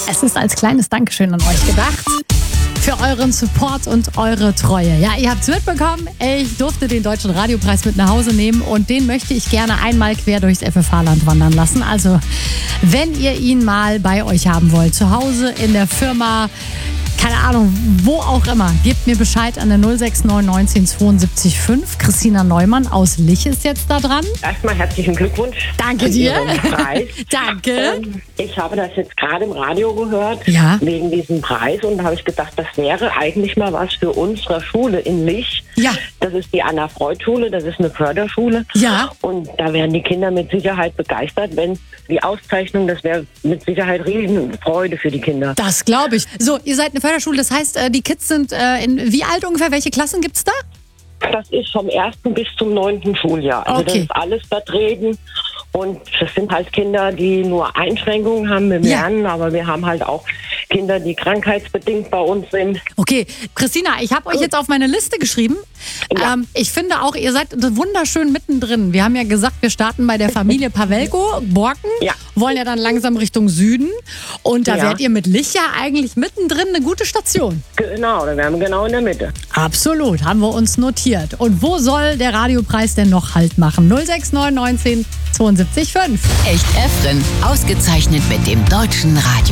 Es ist als kleines Dankeschön an euch gedacht. Für euren Support und eure Treue. Ja, ihr habt es mitbekommen, ich durfte den Deutschen Radiopreis mit nach Hause nehmen und den möchte ich gerne einmal quer durchs FFH-Land wandern lassen. Also, wenn ihr ihn mal bei euch haben wollt, zu Hause, in der Firma, keine Ahnung, wo auch immer, gebt mir Bescheid an der 069 19 72 5. Christina Neumann aus Lich ist jetzt da dran. Erstmal herzlichen Glückwunsch. Danke dir. Danke. Ich habe das jetzt gerade im Radio gehört, Ja. wegen diesem Preis. Und da habe ich gedacht, das wäre eigentlich mal was für unsere Schule in Lich. Ja. Das ist die Anna-Freud-Schule, das ist eine Förderschule. Ja. Und da wären die Kinder mit Sicherheit begeistert, wenn die Auszeichnung, das wäre mit Sicherheit Riesenfreude für die Kinder. Das glaube ich. So, ihr seid eine Förderschule, das heißt, die Kids sind in wie alt ungefähr? Welche Klassen gibt's da? Das ist vom 1. bis zum 9. Schuljahr. Also Okay. das ist alles vertreten. Und das sind halt Kinder, die nur Einschränkungen haben im Ja. Lernen, aber wir haben halt auch Kinder, die krankheitsbedingt bei uns sind. Okay, Christina, ich habe euch jetzt auf meine Liste geschrieben. Ja. Ich finde auch, ihr seid wunderschön mittendrin. Wir haben ja gesagt, wir starten bei der Familie Pavelko, Borken, Ja. wollen ja dann langsam Richtung Süden. Und da Ja. werdet ihr mit Lich ja eigentlich mittendrin eine gute Station. Genau, da wären wir genau in der Mitte. Absolut, haben wir uns notiert. Und wo soll der Radiopreis denn noch Halt machen? 069 19 72 5. Echt Efren, ausgezeichnet mit dem Deutschen Radio.